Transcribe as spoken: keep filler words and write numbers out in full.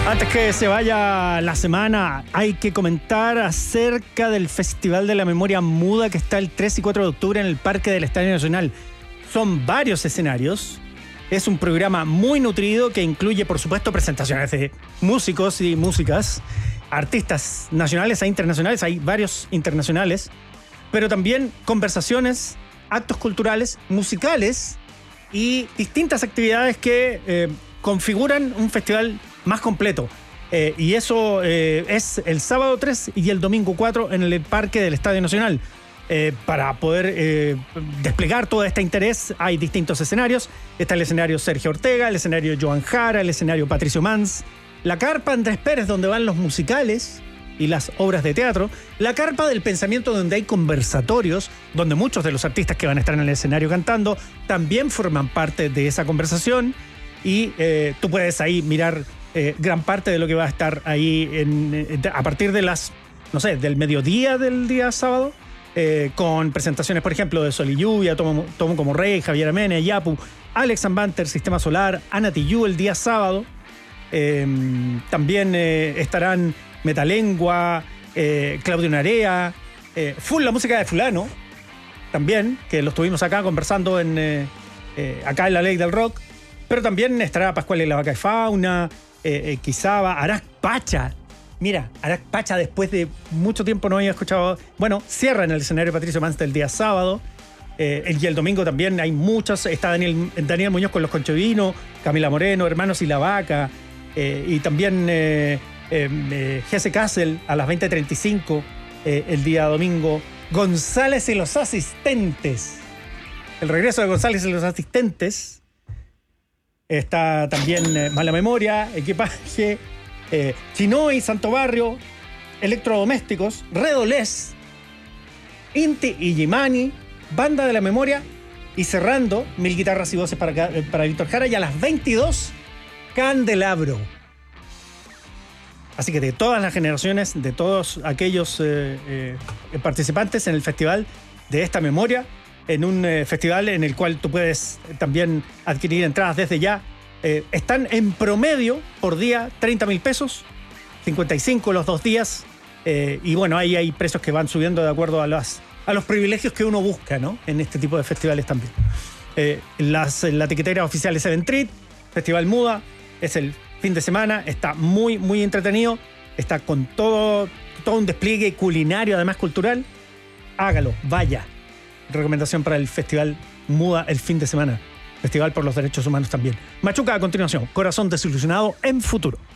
Antes que se vaya la semana, hay que comentar acerca del Festival de la Memoria Muda que está el tres y cuatro de octubre en el Parque del Estadio Nacional. Son varios escenarios. Es un programa muy nutrido que incluye, por supuesto, presentaciones de músicos y músicas, artistas nacionales e internacionales. Hay varios internacionales, pero también conversaciones, actos culturales, musicales y distintas actividades que eh, configuran un festival más completo. Eh, y eso eh, es el sábado tres y el domingo cuatro en el Parque del Estadio Nacional. Eh, para poder eh, desplegar todo este interés hay distintos escenarios. Está el escenario Sergio Ortega, el escenario Joan Jara, el escenario Patricio Mans, la carpa Andrés Pérez, donde van los musicales y las obras de teatro, la carpa del pensamiento, donde hay conversatorios, donde muchos de los artistas que van a estar en el escenario cantando también forman parte de esa conversación, y eh, tú puedes ahí mirar eh, gran parte de lo que va a estar ahí en, a partir de las, no sé, del mediodía del día sábado. Eh, con presentaciones, por ejemplo, de Sol y Lluvia, Tomo, Tomo como Rey, Javier Amena, Yapu, Alex Ambanter, Sistema Solar, Ana Tijoux el día sábado. Eh, también eh, estarán Metalengua, eh, Claudio Narea, eh, full la música de fulano, también, que lo estuvimos acá conversando en, eh, eh, acá en La Ley del Rock. Pero también estará Pascual y la Vaca de Fauna, eh, eh, Quizaba, Arac Pacha. Mira, Arac Pacha, después de mucho tiempo no había escuchado. Bueno, cierra en el escenario Patricio Mans el día sábado. Eh, y el domingo también hay muchos. Está Daniel, Daniel Muñoz con Los Conchovinos, Camila Moreno, Hermanos y la Vaca. Eh, y también eh, eh, eh, Jesse Castle a las veinte treinta y cinco eh, el día domingo. González y los Asistentes. El regreso de González y los Asistentes. Está también eh, Mala Memoria, Equipaje. Eh, Chinoy, Santo Barrio, Electrodomésticos, Redolés, Inti y Gimani, Banda de la Memoria, y cerrando, Mil Guitarras y Voces para, para Víctor Jara, y a las veintidós, Candelabro. Así que de todas las generaciones, de todos aquellos eh, eh, participantes en el festival de esta memoria, en un eh, festival en el cual tú puedes también adquirir entradas desde ya. Eh, están en promedio por día treinta mil pesos, cincuenta y cinco los dos días, eh, y bueno, ahí hay precios que van subiendo de acuerdo a, las, a los privilegios que uno busca, ¿no? En este tipo de festivales también. Eh, las, la etiquetera oficial es Eventrit, Festival Muda, es el fin de semana, está muy, muy entretenido, está con todo, todo un despliegue culinario, además cultural. Hágalo, vaya. Recomendación para el Festival Muda el fin de semana. Festival por los Derechos Humanos también. Machuca a continuación, Corazón Desilusionado en Futuro.